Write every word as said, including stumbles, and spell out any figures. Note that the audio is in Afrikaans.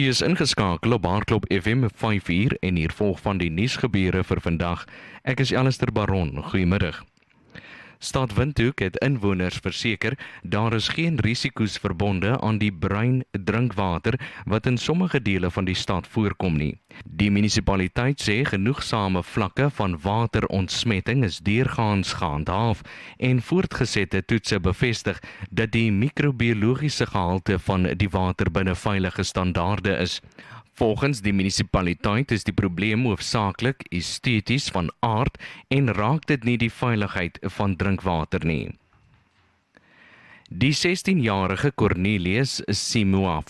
U is ingeskakel op Hardklop F M vyf uur en hier volg van die nuusgebeure vir vandag. Ek is Alistair Baron. Goeiemiddag. Stad Windhoek het inwoners verseker daar is geen risiko's verbonde aan die bruin drinkwater wat in sommige dele van die stad voorkom nie. Die munisipaliteit sê genoegsame vlakke van waterontsmetting is deurgaans gehandhaaf en voortgesette toetse bevestig dat die microbiologiese gehalte van die water binne veilige standaarde is. Volgens die munisipaliteit is die probleem hoofsaaklik esteties van aard en raak dit nie die veiligheid van drinkwater nie. Die sestienjarige Cornelius Simua